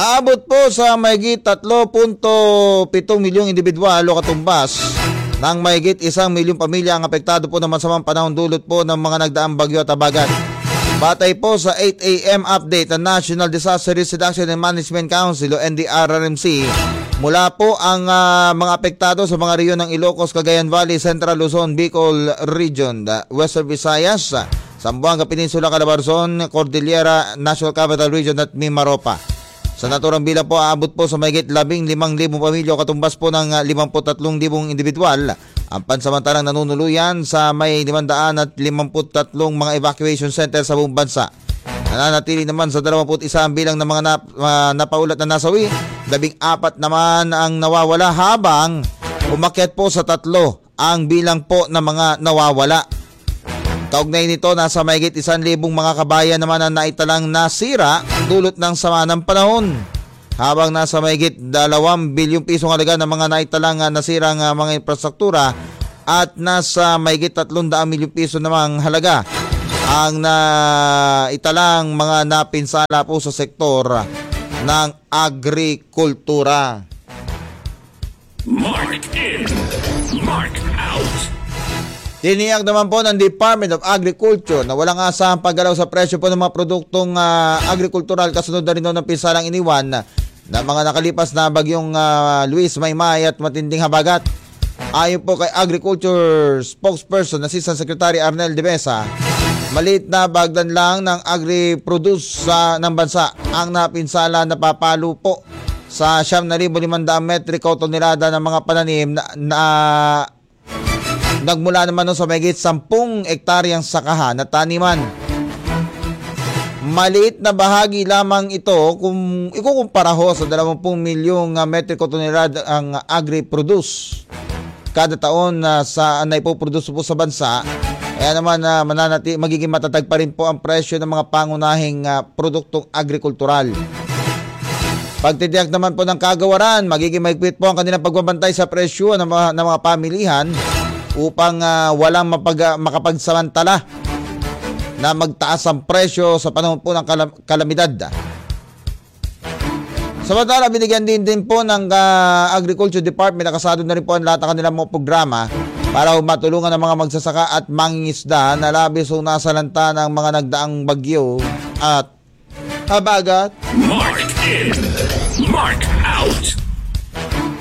Aabot po sa mahigit 3.7 milyong individual o katumbas ng mahigit 1 milyong pamilya ang apektado po ng masamang panahon dulot po ng mga nagdaang bagyo at habagat. Batay po sa 8 AM update ng National Disaster Risk Reduction and Management Council o NDRRMC, mula po ang mga apektado sa mga rehiyon ng Ilocos, Cagayan Valley, Central Luzon, Bicol Region, Western Visayas, Zamboanga Peninsula, Calabarzon, Cordillera, National Capital Region at Mimaropa. Sa naturang bilang po, aabot po sa mahigit 15,000 pamilya o katumbas po ng 53,000 individual ang pansamantalang nanunuluyan sa may 553 mga evacuation center sa buong bansa. Nananatili naman sa 21 ang bilang ng mga napaulat na nasawi, 14 naman ang nawawala habang umakyat po sa 3 ang bilang po ng mga nawawala. Kaugnay nito, nasa mahigit 1,000 mga kabayan naman ang naitalang nasira dulot ng sama ng panahon. Habang nasa mahigit 2 bilyong pisong halaga ng mga naitalang nasirang mga infrastruktura at nasa mahigit 300 milyong piso namang halaga ang naitalang mga napinsala po sa sektor ng agrikultura. Mark in, mark out. Tiniyak naman po ng Department of Agriculture na walang asahang paggalaw sa presyo po ng mga produktong agrikultural kasunod na rin ng pinsalang iniwan na mga nakalipas na bagyong Luis, Maymay at matinding habagat. Ayon po kay Agriculture spokesperson Assistant Secretary Arnel De Mesa, maliit na bagdan lang ng agri-produce ng bansa ang napinsala na papalo po sa 7,500 metriko tonelada ng mga pananim na nagmula naman sa mahigit 10 ektaryang sakahan at taniman. Maliit na bahagi lamang ito kung ikukumpara ho sa 20 milyong metriko tonelada ang agri-produce kada taon na ipoproduce po sa bansa. Kaya naman magiging matatag pa rin po ang presyo ng mga pangunahing produktong agrikultural. Pagtitiyak naman po ng kagawaran, magiging mahigpit po ang kanilang pagbabantay sa presyo ng mga pamilihan upang walang makapagsamantala na magtaas ang presyo sa panahon po ng kalamidad. Samantala, binigyan din po ng Agriculture Department na kasado na rin po ang lahat ng kanilang mga programa para matulungan ang mga magsasaka at mangingisda na labis o nasalanta ng mga nagdaang bagyo at habagat. Mark in, mark